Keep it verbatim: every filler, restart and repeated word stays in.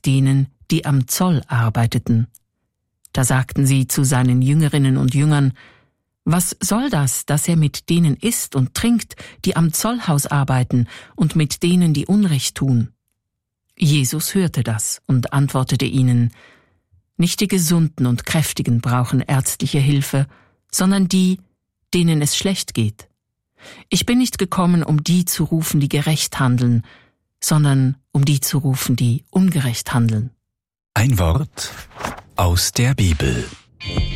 mit denen, die am Zoll arbeiteten. Da sagten sie zu seinen Jüngerinnen und Jüngern: Was soll das, dass er mit denen isst und trinkt, die am Zollhaus arbeiten, und mit denen, die Unrecht tun? Jesus hörte das und antwortete ihnen: Nicht die Gesunden und Kräftigen brauchen ärztliche Hilfe, sondern die, denen es schlecht geht. Ich bin nicht gekommen, um die zu rufen, die gerecht handeln, sondern um die zu rufen, die ungerecht handeln. Ein Wort aus der Bibel.